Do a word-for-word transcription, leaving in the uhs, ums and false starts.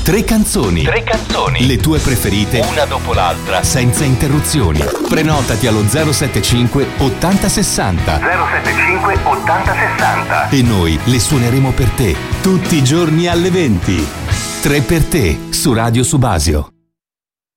Tre canzoni. Tre canzoni. Le tue preferite, una dopo l'altra, senza interruzioni. Prenotati allo zero settantacinque ottanta sessanta. zero settantacinque ottanta sessanta. E noi le suoneremo per te tutti i giorni alle venti. Tre per te su Radio Subasio.